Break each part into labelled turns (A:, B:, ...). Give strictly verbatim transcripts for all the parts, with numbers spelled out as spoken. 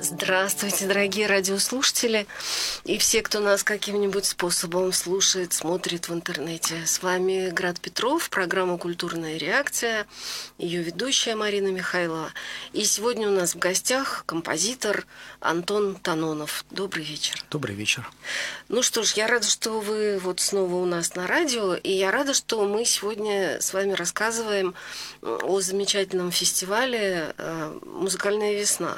A: Здравствуйте, дорогие радиослушатели и все, кто нас каким-нибудь способом слушает, смотрит в интернете. С вами Град Петров, программа «Культурная реакция», ее ведущая Марина Михайлова. И сегодня у нас в гостях композитор Антон Танонов. Добрый вечер.
B: Добрый вечер.
A: Ну что ж, я рада, что вы вот снова у нас на радио, и я рада, что мы сегодня с вами рассказываем о замечательном фестивале «Музыкальная весна».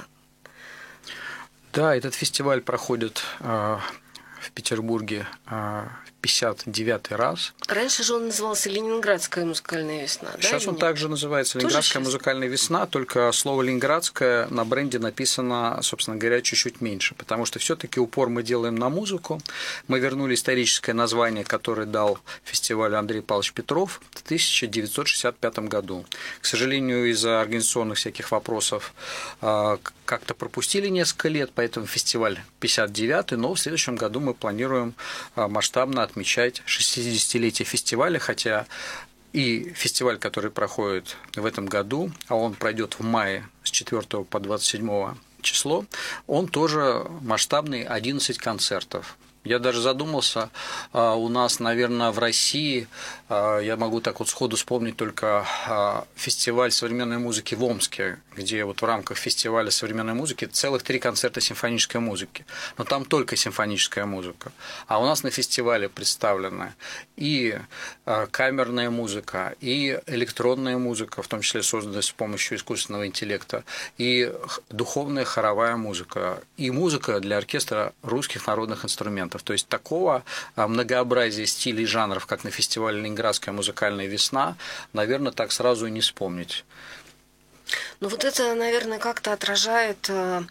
B: Да, этот фестиваль проходит э, в Петербурге э, пятьдесят девятый раз.
A: Раньше же он назывался «Ленинградская музыкальная весна», да?
B: Сейчас он также называется «Ленинградская музыкальная весна», только слово «ленинградская» на бренде написано, собственно говоря, чуть-чуть меньше, потому что все-таки упор мы делаем на музыку. Мы вернули историческое название, которое дал фестивалю Андрей Павлович Петров в тысяча девятьсот шестьдесят пятом году. К сожалению, из-за организационных всяких вопросов как-то пропустили несколько лет, поэтому фестиваль пятьдесят девятый, но в следующем году мы планируем масштабно отмечать шестидесятилетие фестиваля, хотя и фестиваль, который проходит в этом году, а он пройдет в мае с четвёртого по двадцать седьмое число, он тоже масштабный, одиннадцать концертов. Я даже задумался, у нас, наверное, в России, я могу так вот сходу вспомнить только фестиваль современной музыки в Омске, где вот в рамках фестиваля современной музыки целых три концерта симфонической музыки. Но там только симфоническая музыка. А у нас на фестивале представлена и камерная музыка, и электронная музыка, в том числе созданная с помощью искусственного интеллекта, и духовная хоровая музыка, и музыка для оркестра русских народных инструментов. То есть такого многообразия стилей и жанров, как на фестивале «Ленинградская музыкальная весна», наверное, так сразу и не вспомнить.
A: Ну вот это, наверное, как-то отражает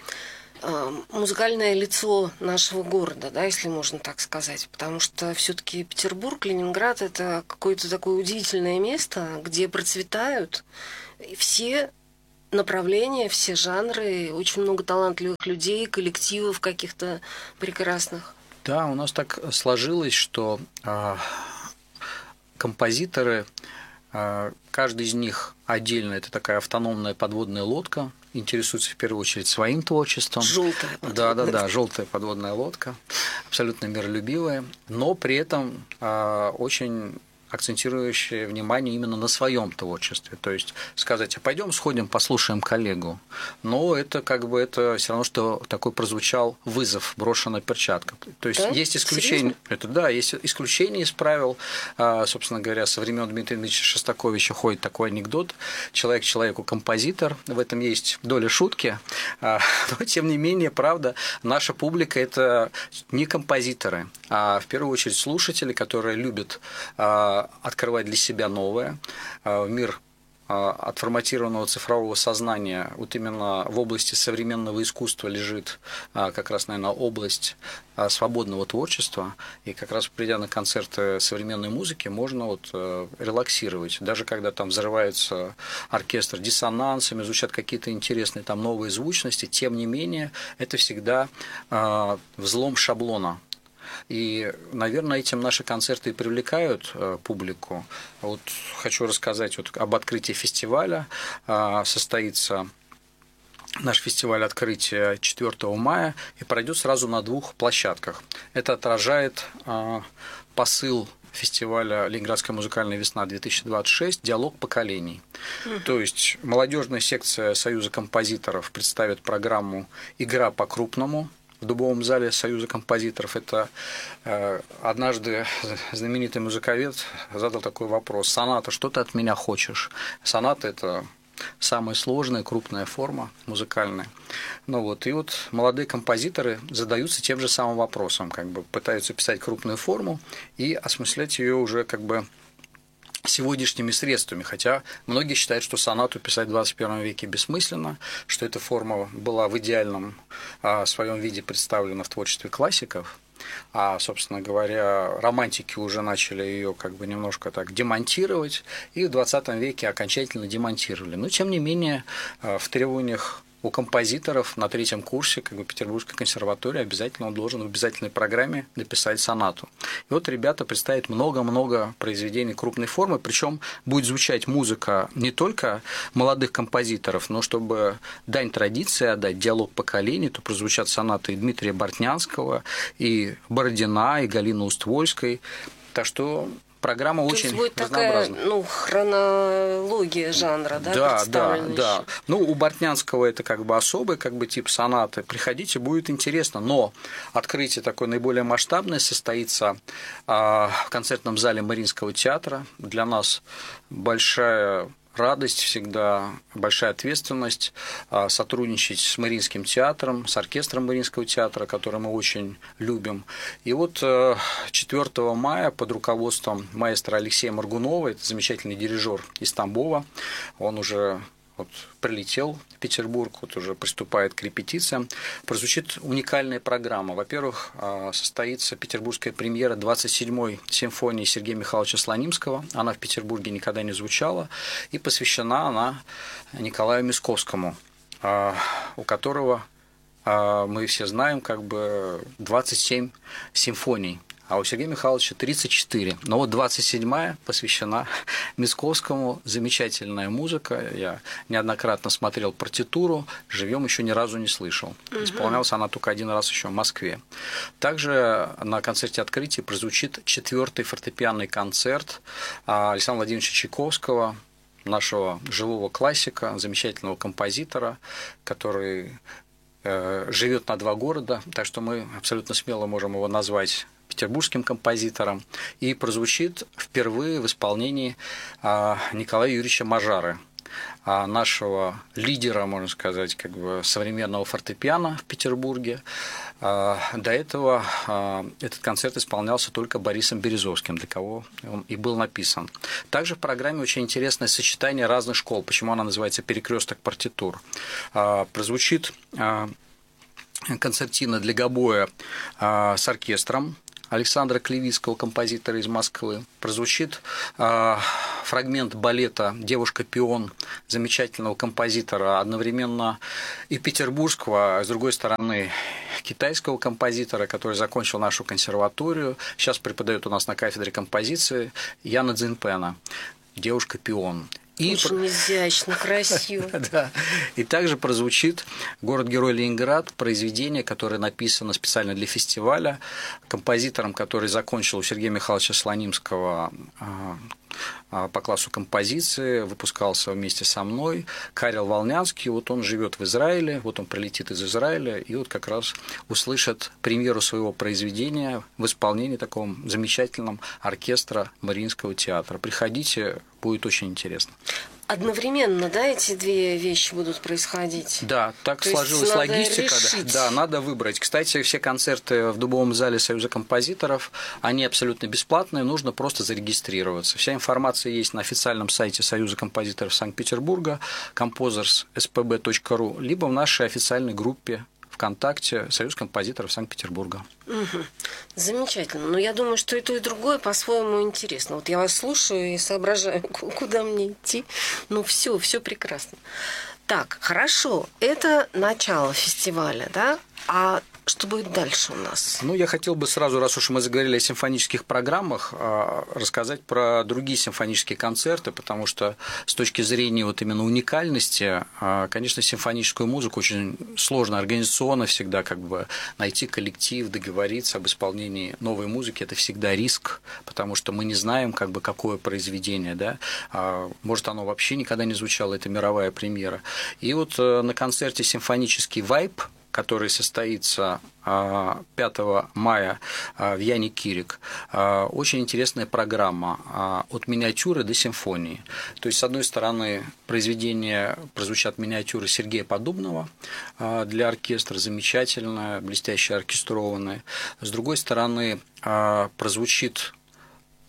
A: музыкальное лицо нашего города, да, если можно так сказать, потому что все-таки Петербург, Ленинград – это какое-то такое удивительное место, где процветают все направления, все жанры, очень много талантливых людей, коллективов каких-то прекрасных.
B: Да, у нас так сложилось, что э, композиторы, э, каждый из них отдельно, это такая автономная подводная лодка, интересуется в первую очередь своим творчеством.
A: Желтая подводная.
B: Да, да, да, желтая подводная лодка, абсолютно миролюбивая, но при этом э, очень акцентирующее внимание именно на своем творчестве. То есть сказать, а пойдем сходим, послушаем коллегу. Но это как бы это все равно, что такой прозвучал вызов, брошенная перчатка. То есть да? Есть исключение. Это да, есть исключение из правил. Собственно говоря, со времен Дмитрия Дмитриевича Шостаковича ходит такой анекдот. Человек человеку композитор. В этом есть доля шутки. Но тем не менее, правда, наша публика это не композиторы, а в первую очередь слушатели, которые любят открывать для себя новое. Мир отформатированного цифрового сознания вот именно в области современного искусства лежит как раз, наверное, область свободного творчества. И как раз придя на концерты современной музыки, можно вот релаксировать. Даже когда там взрывается оркестр диссонансами, звучат какие-то интересные там новые звучности, тем не менее, это всегда взлом шаблона. И, наверное, этим наши концерты и привлекают публику. Вот хочу рассказать вот об открытии фестиваля. Состоится наш фестиваль открытия четвёртого мая и пройдет сразу на двух площадках. Это отражает посыл фестиваля «Ленинградская музыкальная весна-две тысячи двадцать шесть» «Диалог поколений». Угу. То есть молодежная секция Союза композиторов представит программу «Игра по-крупному». В Дубовом зале Союза композиторов. Это э, однажды знаменитый музыковед задал такой вопрос: соната, что ты от меня хочешь? Соната – это самая сложная, крупная форма музыкальная. Ну вот, и вот молодые композиторы задаются тем же самым вопросом, как бы пытаются писать крупную форму и осмыслять ее уже как бы сегодняшними средствами, хотя многие считают, что сонату писать в двадцать первом веке бессмысленно, что эта форма была в идеальном а, своем виде представлена в творчестве классиков, а, собственно говоря, романтики уже начали ее как бы немножко так демонтировать, и в двадцатом веке окончательно демонтировали. Но, тем не менее, в требованиях у композиторов на третьем курсе как бы, Петербургской консерватории обязательно он должен в обязательной программе написать сонату. И вот ребята представят много-много произведений крупной формы, причем будет звучать музыка не только молодых композиторов, но чтобы дань традиции отдать, диалог поколений, то прозвучат сонаты и Дмитрия Бортнянского, и Бородина, и Галины Уствольской. Так что программа
A: То
B: очень
A: есть будет
B: разнообразна.
A: такая, ну, хронология жанра, да,
B: Да, да,
A: представлена
B: да.
A: еще?
B: Ну, у Бортнянского это как бы особый как бы тип сонаты. Приходите, будет интересно. Но открытие такое наиболее масштабное состоится в концертном зале Мариинского театра. Для нас большая радость всегда, большая ответственность сотрудничать с Мариинским театром, с оркестром Мариинского театра, который мы очень любим. И вот четвёртого мая под руководством маэстро Алексея Моргунова, это замечательный дирижер из Тамбова, он уже вот прилетел в Петербург, вот уже приступает к репетициям, прозвучит уникальная программа. Во-первых, состоится петербургская премьера двадцать седьмой симфонии Сергея Михайловича Слонимского. Она в Петербурге никогда не звучала, и посвящена она Николаю Мясковскому, у которого, мы все знаем, как бы двадцать семь симфоний. А у Сергея Михайловича тридцать четыре. Но вот двадцать седьмая посвящена Мясковскому. Замечательная музыка. Я неоднократно смотрел партитуру. Живьем еще ни разу не слышал. Исполнялась она только один раз еще в Москве. Также на концерте открытия прозвучит четвертый фортепианный концерт Александра Владимировича Чайковского, нашего живого классика, замечательного композитора, который живет на два города. Так что мы абсолютно смело можем его назвать петербургским композитором, и прозвучит впервые в исполнении Николая Юрьевича Мажары, нашего лидера, можно сказать, как бы современного фортепиано в Петербурге. До этого этот концерт исполнялся только Борисом Березовским, для кого он и был написан. Также в программе очень интересное сочетание разных школ. Почему она называется «Перекресток партитур»? Прозвучит концертина для гобоя с оркестром Александра Клевицкого, композитора из Москвы. Прозвучит э, фрагмент балета «Девушка-пион» замечательного композитора, одновременно и петербургского, а с другой стороны китайского композитора, который закончил нашу консерваторию, сейчас преподает у нас на кафедре композиции, Яна Цзиньпэна «Девушка-пион». И...
A: Очень изящно, красиво.
B: Да. И также прозвучит «Город-герой Ленинград», произведение, которое написано специально для фестиваля композитором, который закончил у Сергея Михайловича Слонимского по классу композиции, выпускался вместе со мной, Карел Волнянский. Вот он живет в Израиле, вот он прилетит из Израиля, и вот как раз услышит премьеру своего произведения в исполнении таком замечательном оркестра Мариинского театра. Приходите, будет очень интересно.
A: Одновременно, да, эти две вещи будут происходить?
B: Да, так
A: То
B: сложилась логистика.
A: Решить.
B: Да, надо выбрать. Кстати, все концерты в Дубовом зале Союза композиторов, они абсолютно бесплатные, нужно просто зарегистрироваться. Вся информация есть на официальном сайте Союза композиторов Санкт-Петербурга, композерс эс пэ бэ точка ру, либо в нашей официальной группе ВКонтакте Союз композиторов Санкт-Петербурга.
A: Угу. Замечательно. Но я думаю, что и то, и другое по-своему интересно. Вот я вас слушаю и соображаю, куда мне идти. Ну, все, все прекрасно. Так, хорошо. Это начало фестиваля, да? А что будет дальше у нас?
B: Ну, я хотел бы сразу, раз уж мы заговорили о симфонических программах, рассказать про другие симфонические концерты, потому что с точки зрения вот именно уникальности, конечно, симфоническую музыку очень сложно организационно всегда как бы найти коллектив, договориться об исполнении новой музыки. Это всегда риск, потому что мы не знаем, как бы, какое произведение, да, может, оно вообще никогда не звучало, это мировая премьера. И вот на концерте «Симфонический вайб», который состоится пятого мая в Яне Кирик. Очень интересная программа «От миниатюры до симфонии». То есть, с одной стороны, произведения прозвучат миниатюры Сергея Подубного для оркестра, замечательная, блестяще оркестрованная. С другой стороны, прозвучит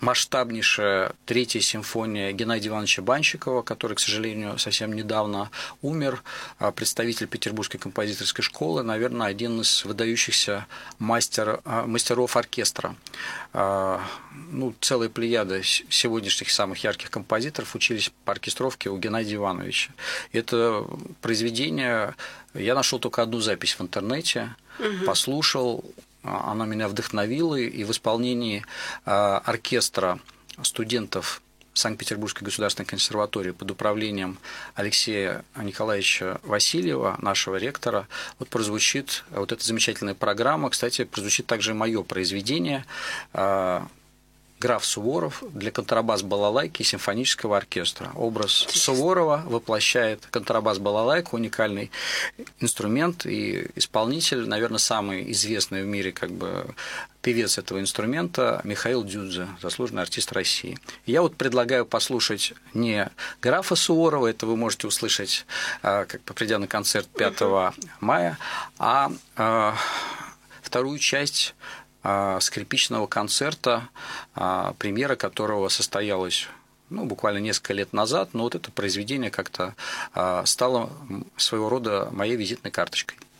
B: масштабнейшая третья симфония Геннадия Ивановича Банщикова, который, к сожалению, совсем недавно умер, представитель Петербургской композиторской школы, наверное, один из выдающихся мастер, мастеров оркестра. Ну, целая плеяда сегодняшних самых ярких композиторов учились по оркестровке у Геннадия Ивановича. Это произведение, я нашел только одну запись в интернете, угу. послушал, она меня вдохновила, и в исполнении оркестра студентов Санкт-Петербургской государственной консерватории под управлением Алексея Николаевича Васильева, нашего ректора, вот прозвучит вот эта замечательная программа. Кстати, прозвучит также и мое произведение «Граф Суворов» для контрабас-балалайки и симфонического оркестра. Образ Суворова воплощает контрабас-балалайка, уникальный инструмент, и исполнитель, наверное, самый известный в мире как бы певец этого инструмента Михаил Дзюдзе, заслуженный артист России. Я вот предлагаю послушать не графа Суворова, это вы можете услышать, как бы придя на концерт пятого мая, а вторую часть скрипичного концерта, премьера которого состоялась ну, буквально несколько лет назад, но вот это произведение как-то стало своего рода моей визитной карточкой.